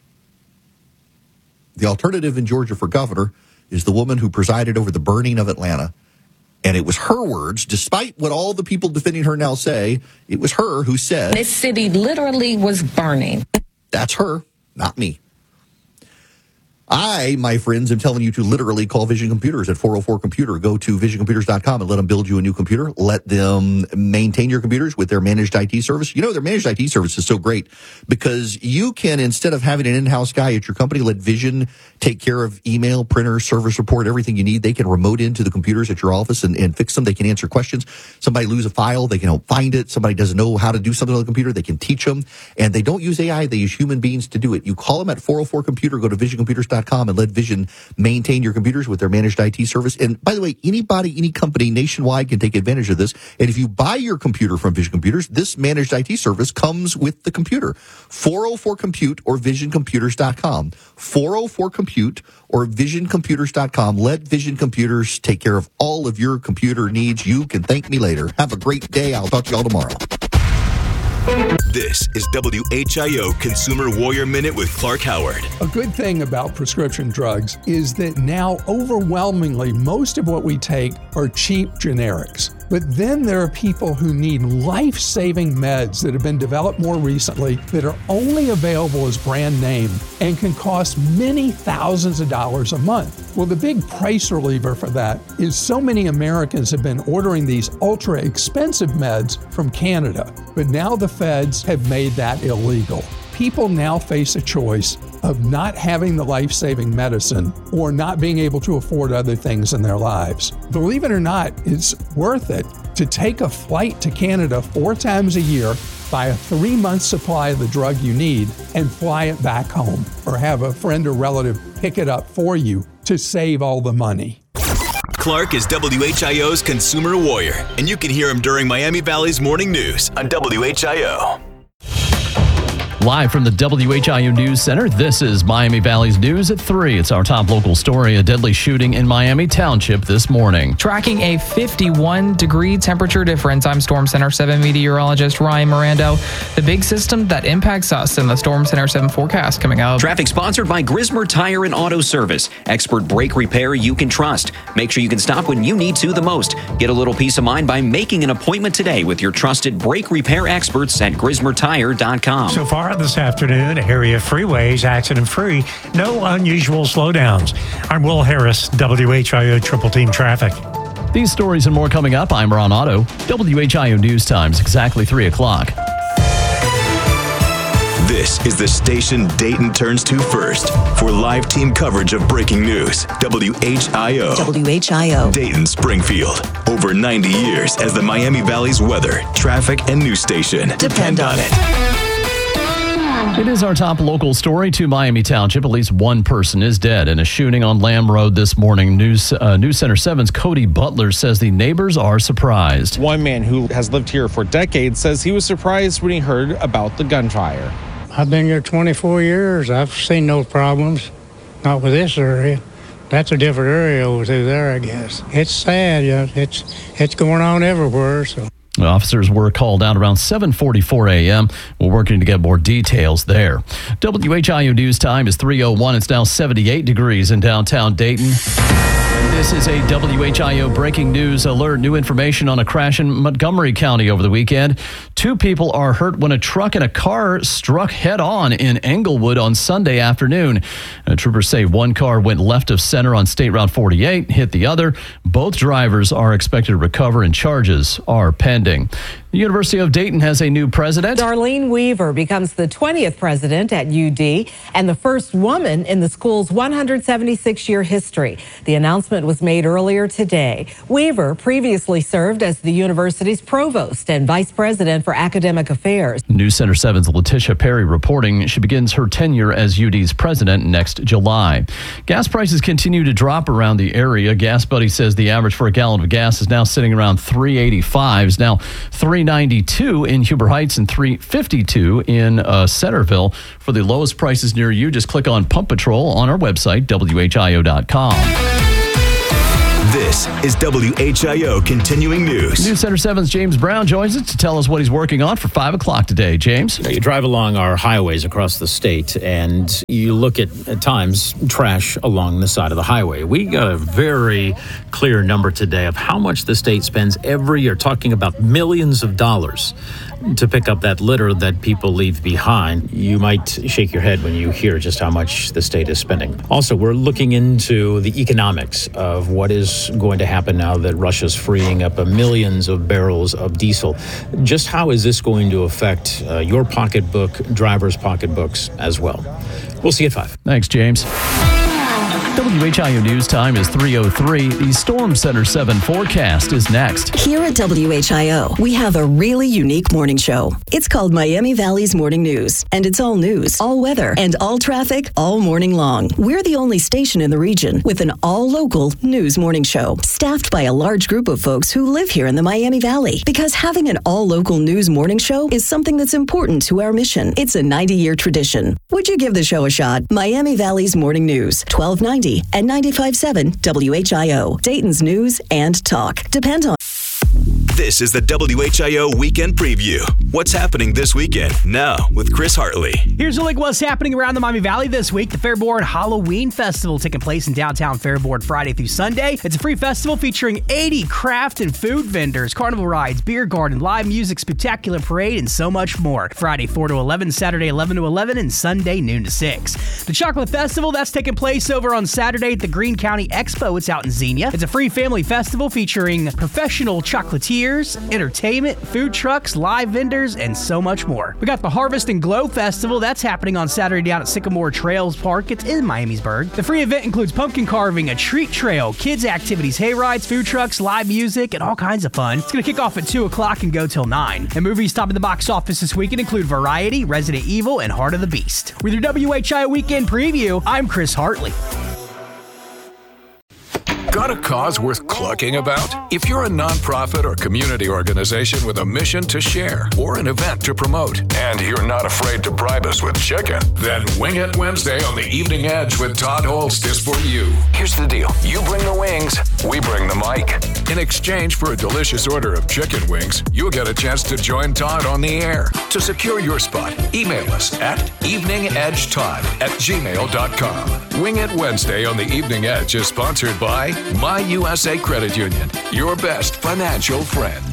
S1: the alternative in Georgia for governor is the woman who presided over the burning of Atlanta. And it was her words, despite what all the people defending her now say, it was her who said,
S10: this city literally was burning.
S1: That's her, not me. I, my friends, am telling you to literally call Vision Computers at four oh four computer. Go to vision computers dot com and let them build you a new computer. Let them maintain your computers with their managed I T service. You know, their managed I T service is so great because you can, instead of having an in-house guy at your company, let Vision take care of email, printer, service report, everything you need. They can remote into the computers at your office and, and fix them. They can answer questions. Somebody lose a file, they can help find it. Somebody doesn't know how to do something on the computer, they can teach them. And they don't use A I, they use human beings to do it. You call them at four oh four computer, go to vision computers dot com and let Vision maintain your computers with their managed I T service. And by the way, anybody, any company nationwide can take advantage of this. And if you buy your computer from Vision Computers, this managed I T service comes with the computer. four oh four compute or vision computers dot com. four oh four compute or vision computers dot com. Let Vision Computers take care of all of your computer needs. You can thank me later. Have a great day. I'll talk to you all tomorrow.
S12: This is W H I O Consumer Warrior Minute with Clark Howard.
S14: A good thing about prescription drugs is that now overwhelmingly most of what we take are cheap generics. But then there are people who need life-saving meds that have been developed more recently that are only available as brand name and can cost many thousands of dollars a month. Well, the big price reliever for that is so many Americans have been ordering these ultra-expensive meds from Canada, but now the feds have made that illegal. People now face a choice of not having the life-saving medicine or not being able to afford other things in their lives. Believe it or not, it's worth it to take a flight to Canada four times a year, buy a three-month supply of the drug you need, and fly it back home, or have a friend or relative pick it up for you to save all the money.
S12: Clark is W H I O's Consumer Warrior, and you can hear him during Miami Valley's Morning News on W H I O.
S4: Live from the W H I O News Center, this is Miami Valley's News at three. It's our top local story, a deadly shooting in Miami Township this morning.
S11: Tracking a fifty-one degree temperature difference, I'm Storm Center seven meteorologist Ryan Mirando. The big system that impacts us in the Storm Center seven forecast coming up.
S15: Traffic sponsored by Grismer Tire and Auto Service. Expert brake repair you can trust. Make sure you can stop when you need to the most. Get a little peace of mind by making an appointment today with your trusted brake repair experts at grismer tire dot com.
S16: So far this afternoon, area freeways accident-free. No unusual slowdowns. I'm Will Harris, W H I O Triple Team Traffic.
S4: These stories and more coming up. I'm Ron Otto. W H I O News Times, exactly three o'clock.
S12: This is the station Dayton turns to first for live team coverage of breaking news. W H I O.
S13: W H I O.
S12: Dayton, Springfield. Over ninety years as the Miami Valley's weather, traffic, and news station. Depend on it.
S4: It is our top local story to Miami Township. At least one person is dead in a shooting on Lamb Road this morning. News uh, News Center seven's Cody Butler says the neighbors are surprised.
S26: One man who has lived here for decades says he was surprised when he heard about the gunfire.
S27: I've been here twenty-four years. I've seen no problems, not with this area. That's a different area over through there, I guess. It's sad. You know, it's, it's going on everywhere, so.
S4: Officers were called out around seven forty-four a.m. We're working to get more details there. W H I O News time is three oh one. It's now seventy-eight degrees in downtown Dayton. This is a W H I O breaking news alert. New information on a crash in Montgomery County over the weekend. Two people are hurt when a truck and a car struck head-on in Englewood on Sunday afternoon. Uh, troopers say one car went left of center on State Route forty-eight, hit the other. Both drivers are expected to recover and charges are pending. The University of Dayton has a new president.
S3: Darlene Weaver becomes the twentieth president at U D and the first woman in the school's one hundred seventy-six year history. The announcement was made earlier today. Weaver previously served as the university's provost and vice president for academic affairs.
S4: News Center seven's Letitia Perry reporting she begins her tenure as U D's president next July. Gas prices continue to drop around the area. Gas Buddy says the average for a gallon of gas is now sitting around three eighty-five. Is now three ninety-two in Huber Heights and three fifty-two in uh, Centerville. For the lowest prices near you, just click on Pump Patrol on our website, W H I O dot com.
S12: This is W H I O Continuing News.
S4: News Center seven's James Brown joins us to tell us what he's working on for five o'clock today. James?
S5: You know, you drive along our highways across the state and you look at, at times, trash along the side of the highway. We got a very clear number today of how much the state spends every year, talking about millions of dollars, to pick up that litter that people leave behind. You might shake your head when you hear just how much the state is spending. Also, we're looking into the economics of what is going to happen now that Russia's freeing up millions of barrels of diesel. Just how is this going to affect uh, your pocketbook, drivers' pocketbooks as well? We'll see you at five.
S4: Thanks, James. W H I O News time is three oh three. The Storm Center seven forecast is next.
S13: Here at W H I O, we have a really unique morning show. It's called Miami Valley's Morning News, and it's all news, all weather, and all traffic all morning long. We're the only station in the region with an all-local news morning show, staffed by a large group of folks who live here in the Miami Valley. Because having an all-local news morning show is something that's important to our mission. It's a ninety-year tradition. Would you give the show a shot? Miami Valley's Morning News, twelve ninety and ninety-five point seven W H I O, Dayton's news and talk. Depend on.
S12: This is the W H I O Weekend Preview. What's happening this weekend? Now, with Chris Hartley.
S17: Here's a look at what's happening around the Miami Valley this week. The Fairboard Halloween Festival taking place in downtown Fairboard Friday through Sunday. It's a free festival featuring eighty craft and food vendors, carnival rides, beer garden, live music, spectacular parade, and so much more. Friday four to eleven, Saturday eleven to eleven, and Sunday noon to six. The Chocolate Festival, that's taking place over on Saturday at the Greene County Expo. It's out in Xenia. It's a free family festival featuring professional chocolatiers, entertainment, food trucks, live vendors, and so much more. We got the Harvest and Glow Festival. That's happening on Saturday down at Sycamore Trails Park. It's in Miamisburg. The free event includes pumpkin carving, a treat trail, kids activities, hay rides, food trucks, live music, and all kinds of fun. It's going to kick off at two o'clock and go till nine. And movies topping the box office this weekend include Variety, Resident Evil, and Heart of the Beast. With your W H I O Weekend Preview, I'm Chris Hartley.
S18: Got a cause worth clucking about? If you're a nonprofit or community organization with a mission to share or an event to promote, and you're not afraid to bribe us with chicken, then Wing It Wednesday on the Evening Edge with Todd Holst is for you. Here's the deal. You bring the wings, we bring the mic. In exchange for a delicious order of chicken wings, you'll get a chance to join Todd on the air. To secure your spot, email us at eveningedgetodd at gmail dot com. Wing It Wednesday on the Evening Edge is sponsored by My U S A Credit Union, your best financial friend.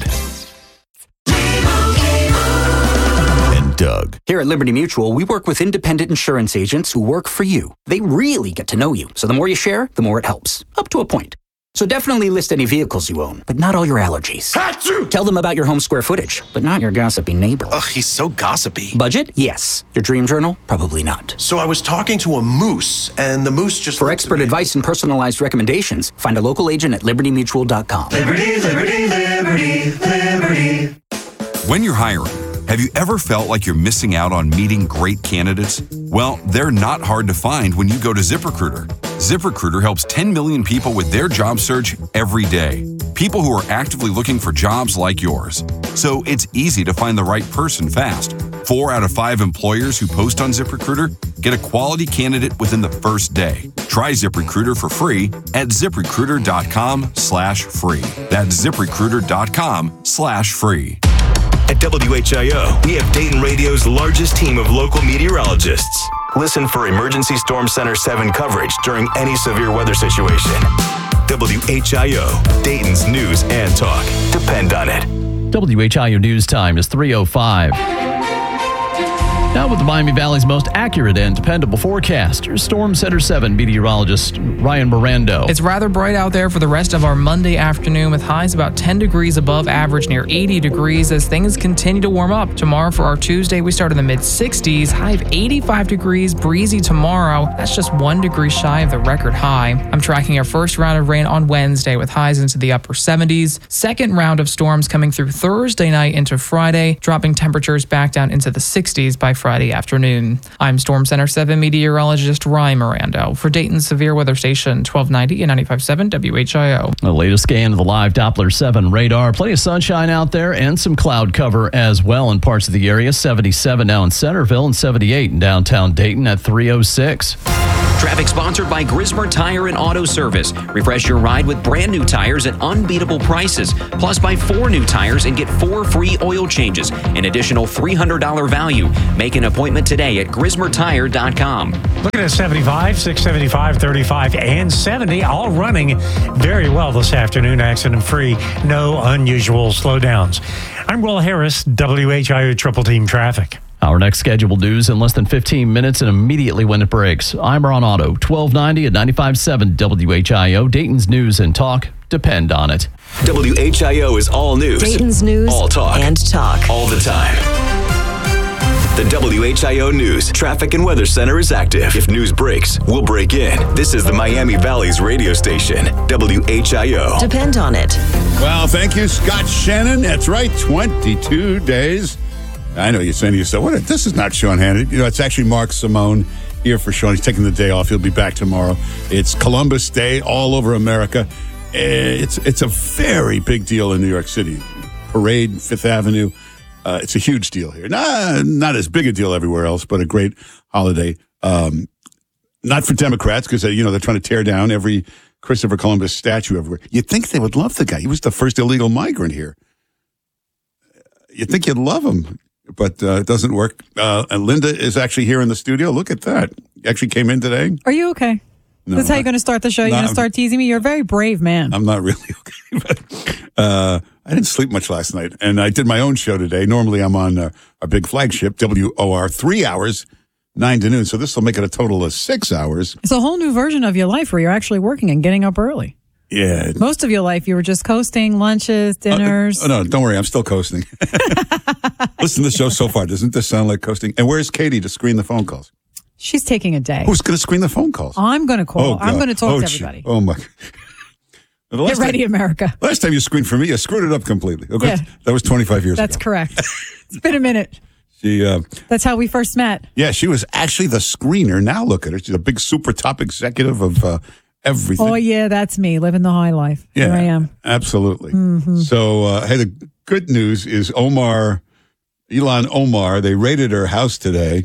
S19: And Doug. Here at Liberty Mutual, we work with independent insurance agents who work for you. They really get to know you. So the more you share, the more it helps. Up to a point. So definitely list any vehicles you own, but not all your allergies. Achoo! Tell them about your home square footage, but not your gossipy neighbor.
S21: Ugh, he's so gossipy.
S19: Budget? Yes. Your dream journal? Probably not.
S21: So I was talking to a moose, and the moose just...
S19: For expert advice and personalized recommendations, find a local agent at liberty mutual dot com.
S22: Liberty, liberty, liberty, liberty.
S28: When you're hiring, have you ever felt like you're missing out on meeting great candidates? Well, they're not hard to find when you go to ZipRecruiter. ZipRecruiter helps ten million people with their job search every day. People who are actively looking for jobs like yours. So it's easy to find the right person fast. Four out of five employers who post on ZipRecruiter Get a quality candidate within the first day. Try ZipRecruiter for free at ZipRecruiter.com slash free. That's ZipRecruiter.com slash free.
S12: At W H I O, we have Dayton Radio's largest team of local meteorologists. Listen for Emergency Storm Center seven coverage during any severe weather situation. W H I O, Dayton's news and talk. Depend on it.
S4: W H I O News Time is three oh five. Now with the Miami Valley's most accurate and dependable forecast, your Storm Center seven meteorologist Ryan Mirando.
S11: It's rather bright out there for the rest of our Monday afternoon with highs about ten degrees above average, near eighty degrees as things continue to warm up. Tomorrow for our Tuesday, we start in the mid sixties, high of eighty-five degrees, breezy tomorrow. That's just one degree shy of the record high. I'm tracking our first round of rain on Wednesday with highs into the upper seventies. Second round of storms coming through Thursday night into Friday, dropping temperatures back down into the sixties by Friday afternoon. I'm Storm Center seven meteorologist Ryan Mirando for Dayton's Severe Weather Station, twelve ninety and ninety-five point seven W H I O.
S4: The latest scan of the live Doppler seven radar. Plenty of sunshine out there and some cloud cover as well in parts of the area. seventy-seven now in Centerville and seventy-eight in downtown Dayton at three oh six.
S15: Traffic sponsored by Grismer Tire and Auto Service. Refresh your ride with brand new tires at unbeatable prices. Plus, buy four new tires and get four free oil changes. An additional three hundred dollars value. Make an appointment today at grismer tire dot com.
S16: Looking at seventy-five, six seventy-five, thirty-five, and seventy, all running very well this afternoon, accident-free. No unusual slowdowns. I'm Will Harris, W H I O Triple Team Traffic.
S4: Our next scheduled news in less than fifteen minutes and immediately when it breaks. I'm Ron Otto, twelve ninety at ninety-five point seven W H I O, Dayton's news and talk. Depend on it.
S12: W H I O is all news.
S13: Dayton's news
S12: all talk.
S13: and talk.
S12: All the time. The W H I O News Traffic and Weather Center is active. If news breaks, we'll break in. This is the Miami Valley's radio station, W H I O.
S13: Depend on it.
S6: Well, thank you, Scott Shannon. That's right, twenty-two days. I know you're saying to yourself, what? This is not Sean Hannity. You know, it's actually Mark Simone here for Sean. He's taking the day off. He'll be back tomorrow. It's Columbus Day all over America. It's it's a very big deal in New York City. Parade, Fifth Avenue. Uh, it's a huge deal here. Not, not as big a deal everywhere else, but a great holiday. Um, not for Democrats, because, you know, they're trying to tear down every Christopher Columbus statue everywhere. You'd think they would love the guy. He was the first illegal migrant here. You'd think you'd love him. But uh, it doesn't work. Uh, and Linda is actually here in the studio. Look at that. Actually came in today.
S7: Are you okay?
S6: No,
S7: That's how you're going to start the show? You're going to start teasing me? You're a very brave man.
S6: I'm not really okay. But, uh, I didn't sleep much last night. And I did my own show today. Normally I'm on uh, our big flagship, W O R, three hours, nine to noon. So this will make it a total of six hours.
S7: It's a whole new version of your life where you're actually working and getting up early.
S6: Yeah.
S7: Most of your life, you were just coasting, lunches, dinners.
S6: Uh, oh, no, don't worry. I'm still coasting. Listen to the show so far. Doesn't this sound like coasting? And where's Katie to screen the phone calls?
S7: She's taking a day.
S6: Who's going to screen the phone calls?
S7: I'm going to call.
S6: Oh,
S7: I'm going to talk
S6: oh,
S7: to everybody.
S6: Oh, my.
S7: Get ready,
S6: time,
S7: America.
S6: Last time you screened for me, you screwed it up completely. Okay.
S7: Yeah.
S6: That was twenty-five years
S7: That's
S6: ago.
S7: correct. It's been a minute.
S6: She, uh,
S7: That's how we first met.
S6: Yeah, she was actually the screener. Now look at her. She's a big super top executive of uh, everything.
S7: Oh, yeah, that's me, living the high life.
S6: Yeah,
S7: Here I am.
S6: Absolutely.
S7: Mm-hmm.
S6: So, uh, hey, the good news is Omar, Ilhan Omar, they raided her house today.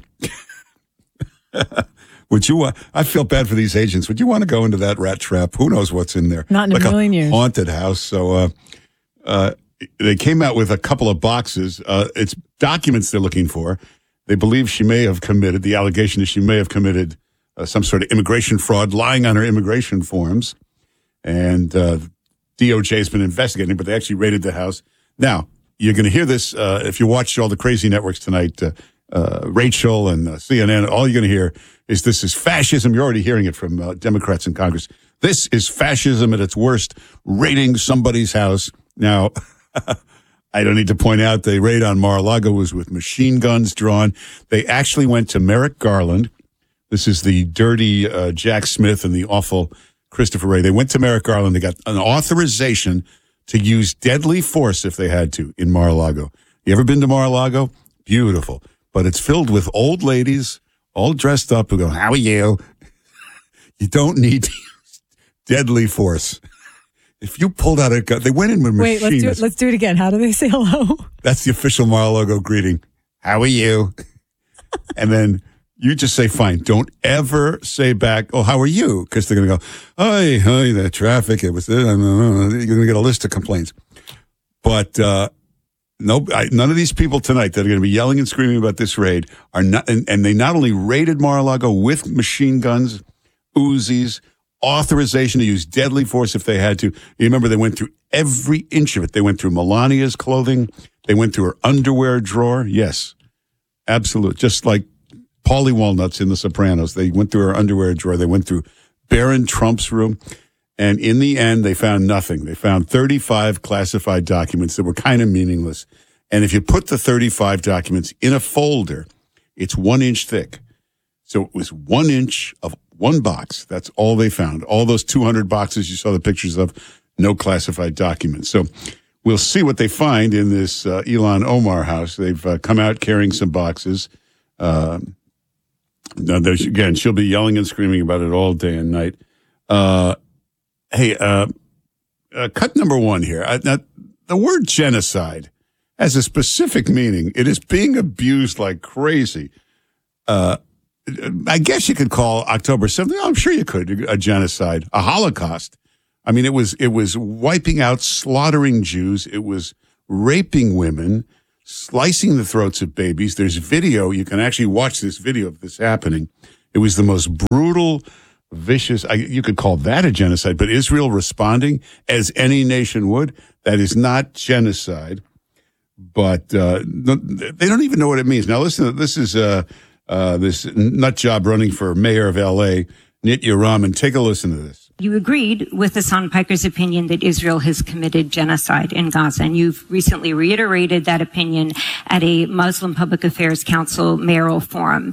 S6: Would you want, I feel bad for these agents. Would you want to go into that rat trap? Who knows what's in there?
S7: Not in
S6: like
S7: a million years.
S6: Haunted house. So, uh, uh, they came out with a couple of boxes. Uh, it's documents they're looking for. They believe she may have committed, the allegation is she may have committed uh, some sort of immigration fraud, lying on her immigration forms. And uh, D O J has been investigating, but they actually raided the house. Now, you're going to hear this uh, if you watch all the crazy networks tonight, uh, uh, Rachel and uh, C N N, all you're going to hear is this is fascism. You're already hearing it from uh, Democrats in Congress. This is fascism at its worst, raiding somebody's house. Now, I don't need to point out the raid on Mar-a-Lago was with machine guns drawn. They actually went to Merrick Garland. This is the dirty uh, Jack Smith and the awful Christopher Wray. They went to Merrick Garland. They got an authorization to use deadly force if they had to in Mar-a-Lago. You ever been to Mar-a-Lago? Beautiful. But it's filled with old ladies, all dressed up, who go, how are you? You don't need to use deadly force. If you pulled out a gun, they went in with
S7: Wait,
S6: machines.
S7: let's do it. Let's do it again. How do they say hello?
S6: That's the official Mar-a-Lago greeting. How are you? And then You just say, fine. Don't ever say back, oh, how are you? Because they're going to go, hi, hi, the traffic, it was, uh, you're going to get a list of complaints. But uh, no, I, none of these people tonight that are going to be yelling and screaming about this raid are not, and, and they not only raided Mar-a-Lago with machine guns, Uzis, authorization to use deadly force if they had to. You remember they went through every inch of it. They went through Melania's clothing. They went through her underwear drawer. Yes, absolute. Just like Paulie Walnuts in The Sopranos. They went through her underwear drawer. They went through Barron Trump's room. And in the end, they found nothing. They found thirty-five classified documents that were kind of meaningless. And if you put the thirty-five documents in a folder, it's one inch thick. So it was one inch of one box. That's all they found. All those two hundred boxes you saw the pictures of, no classified documents. So we'll see what they find in this uh, Ilhan Omar house. They've uh, come out carrying some boxes. Uh, now there's, again, she'll be yelling and screaming about it all day and night. Uh, hey, uh, uh, cut number one here. Uh, now, the word genocide has a specific meaning. It is being abused like crazy. Uh, I guess you could call October seventh. I'm sure you could, a genocide, a Holocaust. I mean, it was it was wiping out, slaughtering Jews. It was raping women, slicing the throats of babies. There's video. You can actually watch this video of this happening. It was the most brutal, vicious. I, you could call that a genocide. But Israel responding as any nation would, that is not genocide. But uh, they don't even know what it means. Now, listen, this is uh, uh, this nut job running for mayor of L A, Nitya Raman. Take a listen to this.
S2: You agreed with Hassan Piker's opinion that Israel has committed genocide in Gaza, and you've recently reiterated that opinion at a Muslim Public Affairs Council mayoral forum.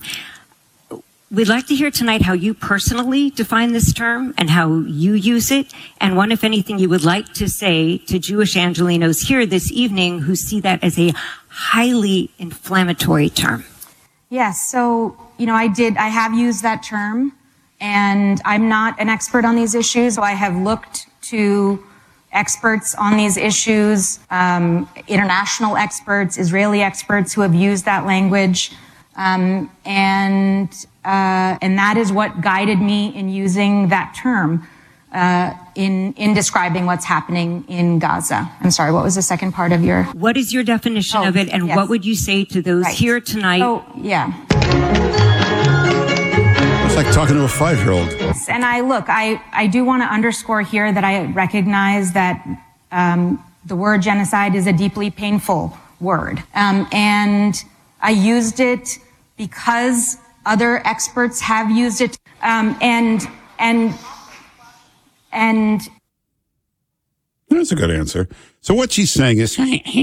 S2: We'd like to hear tonight how you personally define this term and how you use it, and one, if anything, you would like to say to Jewish Angelenos here this evening who see that as a highly inflammatory term.
S8: Yes, so, you know, I did, I have used that term. And I'm not an expert on these issues, so I have looked to experts on these issues, um, international experts, Israeli experts who have used that language, um, and uh, and that is what guided me in using that term uh, in in describing what's happening in Gaza. I'm sorry, what was the second part of your?
S2: What is your definition
S8: oh,
S2: of it, and
S8: yes.
S2: what would you say to those
S8: right.
S2: here tonight?
S8: Oh, yeah.
S6: It's like talking to a five-year-old.
S8: And I look, I, I do want to underscore here that I recognize that um, the word genocide is a deeply painful word. Um, and I used it because other experts have used it. Um, and, and, and.
S6: That's a good answer. So what she's saying is,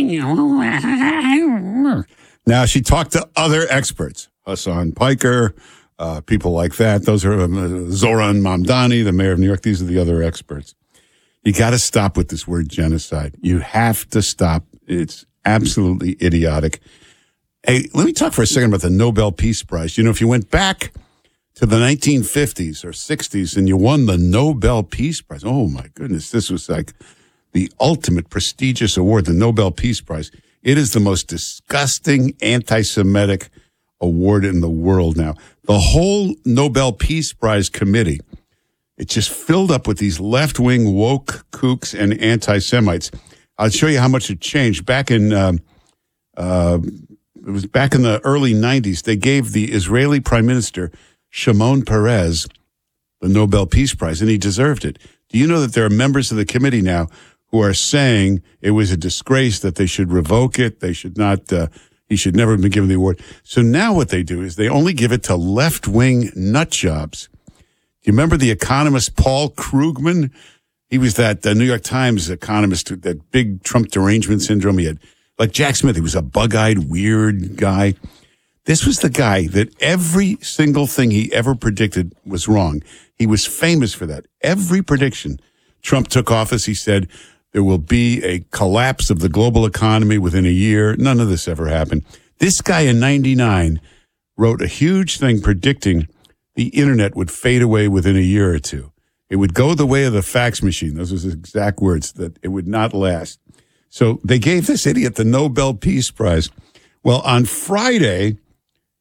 S6: now she talked to other experts, Hassan Piker, Uh, people like that. Those are um, Zoran Mamdani, the mayor of New York. These are the other experts. You got to stop with this word genocide. You have to stop. It's absolutely idiotic. Hey, let me talk for a second about the Nobel Peace Prize. You know, if you went back to the nineteen fifties or sixties and you won the Nobel Peace Prize, oh my goodness, this was like the ultimate prestigious award, the Nobel Peace Prize. It is the most disgusting anti-Semitic award in the world now. The whole Nobel Peace Prize committee, it just filled up with these left-wing woke kooks and anti-Semites. I'll show you how much it changed. Back in, uh, uh, it was back in the early nineties, they gave the Israeli Prime Minister, Shimon Peres, the Nobel Peace Prize, and he deserved it. Do you know that there are members of the committee now who are saying it was a disgrace, that they should revoke it, they should not... Uh, He should never have been given the award. So now what they do is they only give it to left-wing nut jobs. Do you remember the economist Paul Krugman? He was that uh, New York Times economist, that big Trump derangement syndrome. He had, like Jack Smith, he was a bug-eyed, weird guy. This was the guy that every single thing he ever predicted was wrong. He was famous for that. Every prediction. Trump took office, he said, there will be a collapse of the global economy within a year. None of this ever happened. This guy in ninety-nine wrote a huge thing predicting the internet would fade away within a year or two. It would go the way of the fax machine. Those are his exact words, that it would not last. So they gave this idiot the Nobel Peace Prize. Well, on Friday,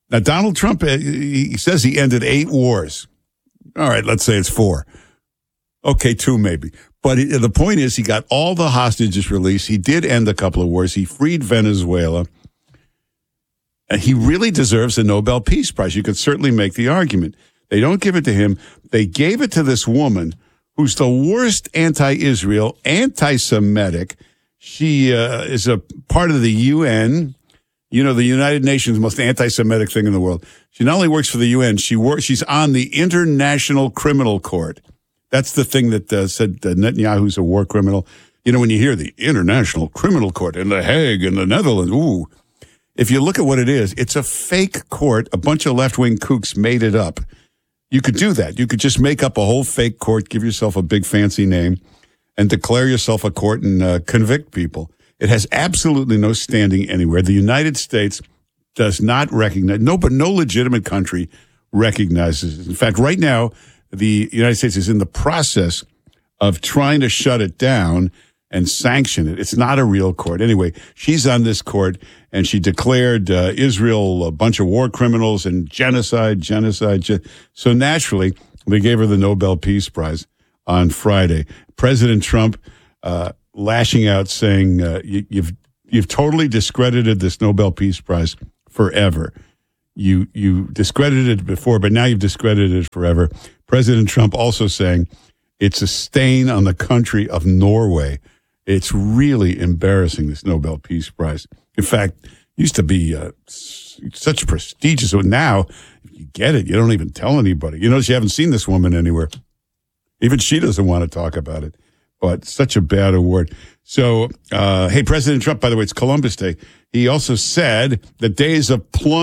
S6: Now, Donald Trump, uh, he says he ended eight wars. All right, let's say it's four. Okay, two maybe. But it, the point is he got all the hostages released. He did end a couple of wars. He freed Venezuela. And he really deserves a Nobel Peace Prize. You could certainly make the argument. They don't give it to him. They gave it to this woman who's the worst anti-Israel, anti-Semitic. She uh, is a part of the U N, you know, the United Nations, most anti-Semitic thing in the world. She not only works for the U N, she works. She's on the International Criminal Court. That's the thing that uh, said uh, Netanyahu's a war criminal. You know, when you hear the International Criminal Court in The Hague in the Netherlands, ooh. If you look at what it is, it's a fake court. A bunch of left-wing kooks made it up. You could do that. You could just make up a whole fake court, give yourself a big fancy name, and declare yourself a court and uh, convict people. It has absolutely no standing anywhere. The United States does not recognize, no, but no legitimate country recognizes it. In fact, right now, the United States is in the process of trying to shut it down and sanction it. It's not a real court. Anyway, she's on this court, and she declared uh, Israel a bunch of war criminals and genocide, genocide. Ge- so naturally, they gave her the Nobel Peace Prize on Friday. President Trump uh, lashing out, saying, uh, you, you've you've totally discredited this Nobel Peace Prize forever. You you discredited it before, but now you've discredited it forever. President Trump also saying it's a stain on the country of Norway. It's really embarrassing, this Nobel Peace Prize. In fact, it used to be uh, such prestigious. So now, if you get it, you don't even tell anybody. You notice you haven't seen this woman anywhere. Even she doesn't want to talk about it. But such a bad award. So, uh, hey, President Trump, by the way, it's Columbus Day. He also said the days of plunge